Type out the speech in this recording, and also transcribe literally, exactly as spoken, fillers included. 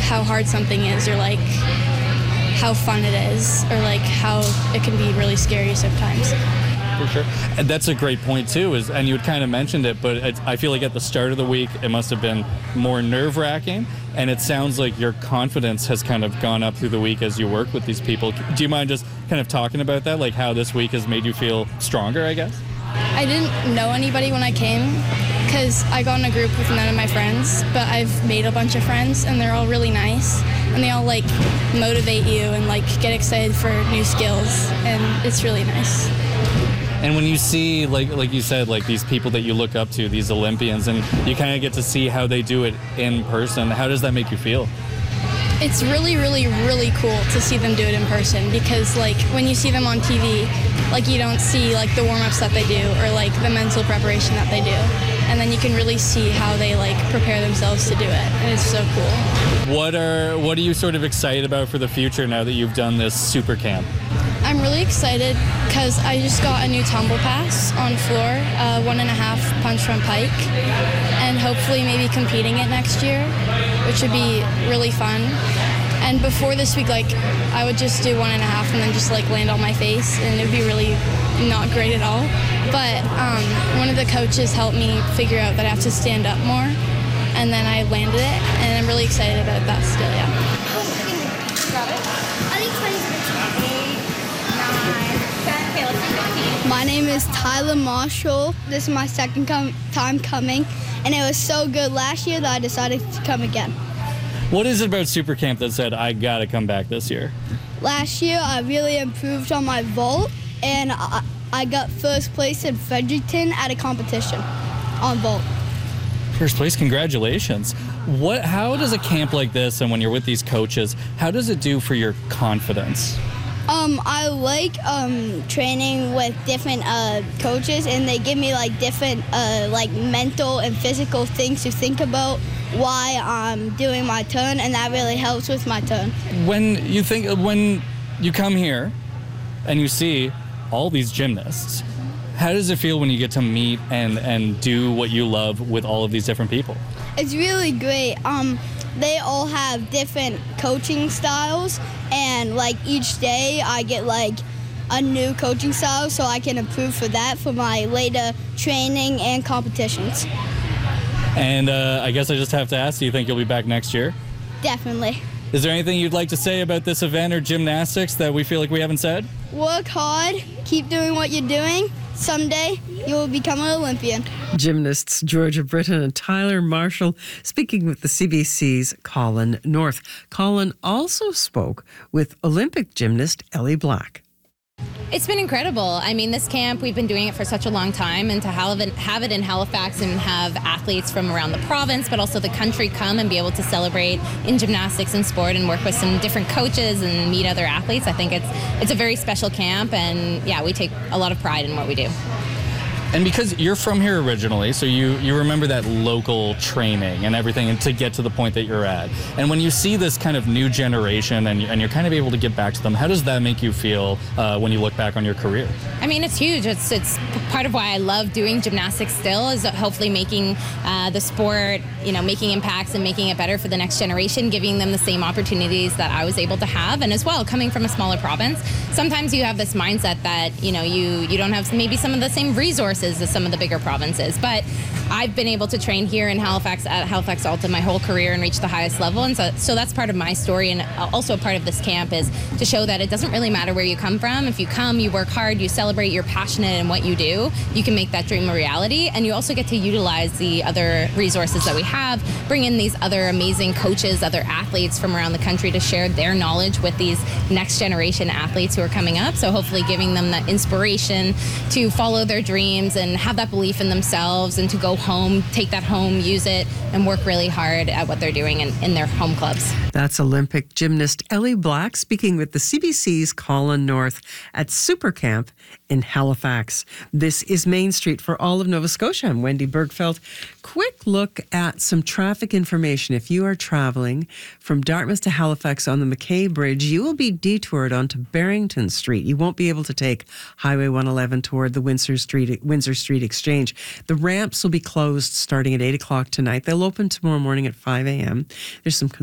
how hard something is, or like how fun it is, or like how it can be really scary sometimes. For sure. And that's a great point too, is, and you had kind of mentioned it, but it, I feel like at the start of the week, it must have been more nerve-wracking, and it sounds like your confidence has kind of gone up through the week as you work with these people. Do you mind just kind of talking about that, like how this week has made you feel stronger, I guess? I didn't know anybody when I came, because I got in a group with none of my friends, but I've made a bunch of friends, and they're all really nice, and they all like motivate you and like get excited for new skills, and it's really nice. And when you see, like like you said, like these people that you look up to, these Olympians, and you kind of get to see how they do it in person, how does that make you feel? It's really, really, really cool to see them do it in person, because like when you see them on T V, like you don't see like the warm-ups that they do, or like the mental preparation that they do. And then you can really see how they like prepare themselves to do it, and it's so cool. What are what are you sort of excited about for the future now that you've done this super camp? I'm really excited because I just got a new tumble pass on floor, uh, one and a half punch from pike, and hopefully maybe competing it next year, which would be really fun. And before this week, like I would just do one and a half and then just like land on my face, and it would be really not great at all. But um, one of the coaches helped me figure out that I have to stand up more, and then I landed it, and I'm really excited about that still, yeah. My name is Tyler Marshall. This is my second com- time coming, and it was so good last year that I decided to come again. What is it about Super Camp that said, I gotta come back this year? Last year, I really improved on my vault, and I, I got first place in Fredericton at a competition on vault. First place, congratulations. What? How does a camp like this, and when you're with these coaches, how does it do for your confidence? Um, I like um, training with different uh, coaches, and they give me like different uh, like mental and physical things to think about why I'm doing my turn, and that really helps with my turn. When you think, when you come here and you see all these gymnasts, how does it feel when you get to meet and, and do what you love with all of these different people? It's really great. Um, they all have different coaching styles, and like each day I get like a new coaching style, so I can improve for that for my later training and competitions. And uh, I guess I just have to ask, do you think you'll be back next year? Definitely. Is there anything you'd like to say about this event or gymnastics that we feel like we haven't said? Work hard, keep doing what you're doing. Someday you will become an Olympian. Gymnasts Georgia Britton and Tyler Marshall speaking with the C B C's Colin North. Colin also spoke with Olympic gymnast Ellie Black. It's been incredible. I mean, this camp, we've been doing it for such a long time, and to have it, have it in Halifax and have athletes from around the province, but also the country come and be able to celebrate in gymnastics and sport and work with some different coaches and meet other athletes, I think it's it's a very special camp, and yeah, we take a lot of pride in what we do. And because you're from here originally, so you, you remember that local training and everything, and to get to the point that you're at. And when you see this kind of new generation and, and you're kind of able to get back to them, how does that make you feel uh, when you look back on your career? I mean, it's huge. It's it's part of why I love doing gymnastics still, is hopefully making uh, the sport, you know, making impacts and making it better for the next generation, giving them the same opportunities that I was able to have. And as well, coming from a smaller province, sometimes you have this mindset that, you know, you, you don't have maybe some of the same resources as some of the bigger provinces. But I've been able to train here in Halifax at Halifax Alta my whole career and reach the highest level. And so, so that's part of my story, and also part of this camp is to show that it doesn't really matter where you come from. If you come, you work hard, you celebrate, you're passionate in what you do, you can make that dream a reality. And you also get to utilize the other resources that we have, bring in these other amazing coaches, other athletes from around the country to share their knowledge with these next generation athletes who are coming up. So hopefully giving them that inspiration to follow their dreams and have that belief in themselves, and to go home, take that home, use it, and work really hard at what they're doing in, in their home clubs. That's Olympic gymnast Ellie Black speaking with the C B C's Colin North at Super Camp in Halifax. This is Main Street for all of Nova Scotia. I'm Wendy Bergfeld. Quick look at some traffic information. If you are traveling from Dartmouth to Halifax on the McKay Bridge, you will be detoured onto Barrington Street. You won't be able to take Highway one eleven toward the Windsor Street, Windsor Street Exchange. The ramps will be closed starting at eight o'clock tonight. They'll open tomorrow morning at five a.m. There's some